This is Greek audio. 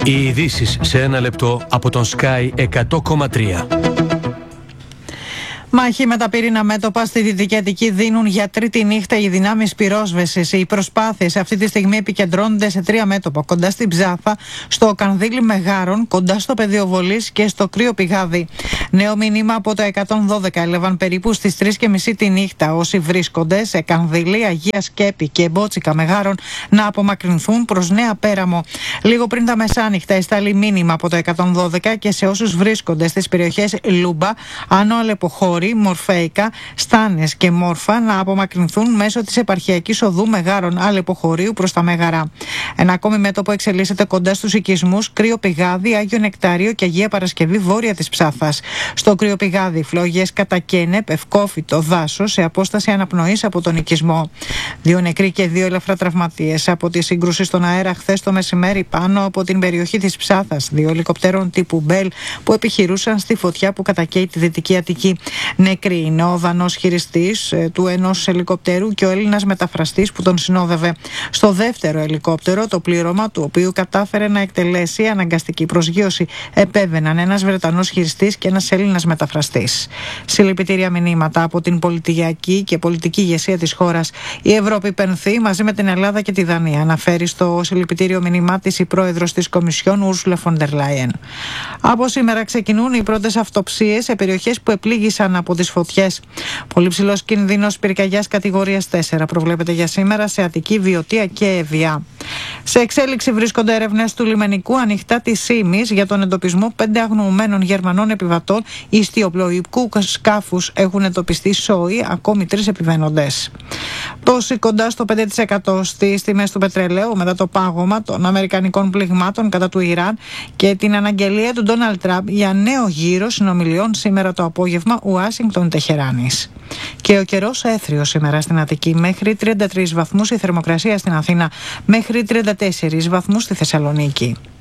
Οι ειδήσεις σε ένα λεπτό από τον Sky 100,3. Μάχη με τα πυρήνα μέτωπα στη Δυτική Αττική δίνουν για τρίτη νύχτα οι δυνάμεις πυρόσβεσης. Οι προσπάθειες αυτή τη στιγμή επικεντρώνονται σε τρία μέτωπα: κοντά στην Ψάθα, στο Κανδύλι Μεγάρων, κοντά στο πεδίο βολής και στο Κρύο Πηγάδι. Νέο μήνυμα από το 112 έλαβαν περίπου στις 3:30 τη νύχτα όσοι βρίσκονται σε Κανδύλι, Αγία Σκέπη και Μπότσικα Μεγάρων να απομακρυνθούν προς Νέα Πέραμο. Λίγο πριν τα μεσάνυχτα εστάλει μήνυμα από το 112 και σε όσους βρίσκονται στις περιοχές Λούμπα, Άνω Αλεποχώρη, Μορφέικα, Στάνες και Μόρφα να απομακρυνθούν μέσω της επαρχιακής οδού Μεγάρων Αλεποχωρίου προς τα Μέγαρα. Ένα ακόμη μέτωπο εξελίσσεται κοντά στους οικισμούς Κρύο Πηγάδι, Άγιο Νεκτάριο και Αγία Παρασκευή βόρεια της Ψάθας. Στο Κρύο Πηγάδι, φλόγες κατά Κένεπ, Ευκόφυτο, δάσος σε απόσταση αναπνοής από τον οικισμό. 2 νεκροί και 2 ελαφρά τραυματίες από τη σύγκρουση στον αέρα χθες το μεσημέρι πάνω από την περιοχή της Ψάθας. 2 ελικοπτέρων τύπου Μπέλ που επιχειρούσαν στη φωτιά που κατακαίει τη Δυτική Αττική. Νεκροί είναι ο Δανός χειριστής του ενός ελικοπτέρου και ο Έλληνας μεταφραστής που τον συνόδευε. Στο δεύτερο ελικόπτερο, το πλήρωμα του οποίου κατάφερε να εκτελέσει αναγκαστική προσγείωση, επέβαιναν ένας Βρετανός χειριστής και ένας Έλληνας μεταφραστής. Συλληπιτήρια μηνύματα από την πολιτιακή και πολιτική ηγεσία της χώρας. Η Ευρώπη πενθεί μαζί με την Ελλάδα και τη Δανία. Αναφέρει στο συλληπιτήριο μήνυμά της η πρόεδρος της Κομισιόν, Ούρσουλα φον ντερ Λάιεν. Από σήμερα ξεκινούν οι πρώτες αυτοψίες σε περιοχές που επλήγησαν από τις φωτιές. Πολύ ψηλός κίνδυνος πυρκαγιάς κατηγορίας 4 προβλέπεται για σήμερα σε Αττική, Βιωτία και Εβιά. Σε εξέλιξη βρίσκονται έρευνες του λιμενικού ανοιχτά της Σύμης για τον εντοπισμό 5 αγνοωμένων Γερμανών επιβατών ιστιοπλοϊκού σκάφους. Έχουν εντοπιστεί σόοι, ακόμη 3 επιβαίνοντες. Πτώση κοντά στο 5% στις τιμές του πετρελαίου μετά το πάγωμα των αμερικανικών πληγμάτων κατά του Ιράν και την αναγγελία του Ντόναλντ Τραμπ για νέο γύρο συνομιλιών σήμερα το απόγευμα Ουάσιγκτον-Τεχεράνης. Και ο καιρός έθριος σήμερα στην Αττική, μέχρι 33 βαθμούς η θερμοκρασία στην Αθήνα, μέχρι 34 βαθμούς στη Θεσσαλονίκη.